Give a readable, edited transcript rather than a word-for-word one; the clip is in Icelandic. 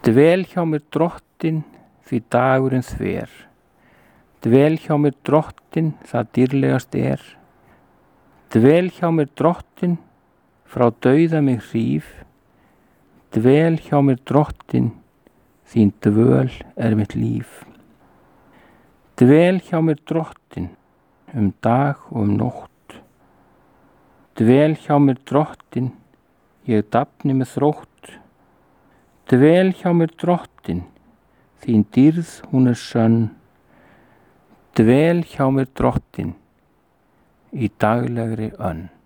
Dvel hjá mér drottin, því dagurinn þver. Dvel hjá mér drottin, það dýrlegast er. Dvel hjá mér drottin, frá dauða mig hríf. Dvel hjá mér drottin, þín dvöl er mitt líf. Dvel hjá mér drottin, dag og nótt. Dvel hjá mér drottin, ég dafni með þrótt. Dvel hjá mér drottin, þín dýrð hún er sönn. Dvel hjá mér drottin, í daglegri önn.